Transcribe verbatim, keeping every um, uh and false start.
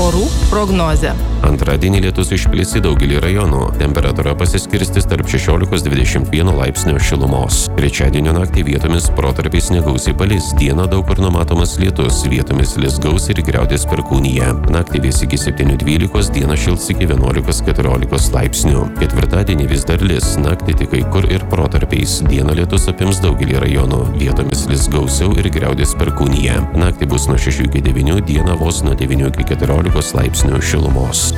Orų prognozė. Antradienį lietus išplis į daugelį rajonų. Temperatūra pasiskirstys tarp šešiolikos dvidešimt vieno laipsnio šilumos. Trečiadienio naktį vietomis protarpiais negausiai palis. Dieną daug kur numatomas lietus, vietomis lis gausiai ir griaudės perkūnija. Naktį vės iki septynių dvylikos, dieną šils iki vienuolikos keturiolikos laipsnių. Ketvirtadienį vis dar lis, naktį tik kai kur ir protarpiais. Dieną lietus apims daugelį rajonų, vietomis lis gausiau ir griaudės perkūnija. Naktį bus nuo šešių iki devynių, dieną vos nuo devynių iki keturiolikos laipsnių šilumos.